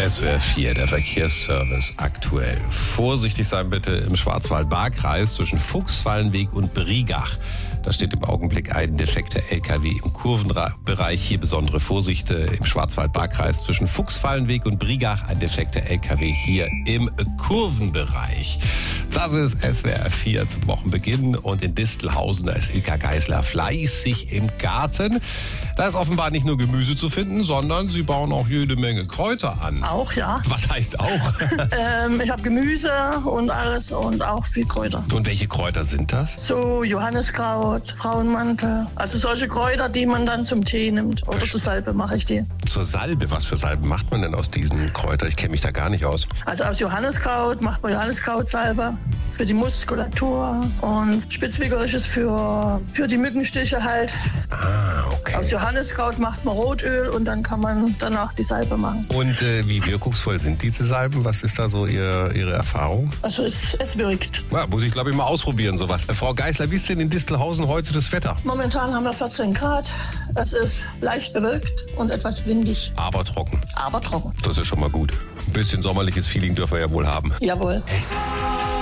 SWR 4, der Verkehrsservice aktuell. Vorsichtig sein bitte im Schwarzwald-Baar-Kreis zwischen Fuchsfallenweg und Briegach. Da steht im Augenblick ein defekter LKW im Kurvenbereich. Hier besondere Vorsicht im Schwarzwald-Baar-Kreis zwischen Fuchsfallenweg und Briegach. Ein defekter LKW hier im Kurvenbereich. Das ist SWR 4 zum Wochenbeginn. Und in Distelhausen, da ist Ilka Geisler fleißig im Garten. Da ist offenbar nicht nur Gemüse zu finden, sondern sie bauen auch jede Menge Kräuter an. Auch, ja. Was heißt auch? Ich habe Gemüse und alles und auch viel Kräuter. Und welche Kräuter sind das? So Johanniskraut, Frauenmantel. Also solche Kräuter, die man dann zum Tee nimmt. Oder zur Salbe mache ich die. Zur Salbe? Was für Salben macht man denn aus diesen Kräutern? Ich kenne mich da gar nicht aus. Also aus Johanniskraut macht man Johanniskrautsalbe für die Muskulatur. Und Spitzwegerich ist für die Mückenstiche halt. Ah, okay. Aus Johanniskraut macht man Rotöl und dann kann man danach die Salbe machen. Und wie wirkungsvoll sind diese Salben? Was ist da so Ihre Erfahrung? Also es wirkt. Ja, muss ich, glaube ich, mal ausprobieren, sowas. Frau Geisler, wie ist denn in Distelhausen heute das Wetter? Momentan haben wir 14 Grad. Es ist leicht bewölkt und etwas windig. Aber trocken. Aber trocken. Das ist schon mal gut. Ein bisschen sommerliches Feeling dürfen wir ja wohl haben. Jawohl.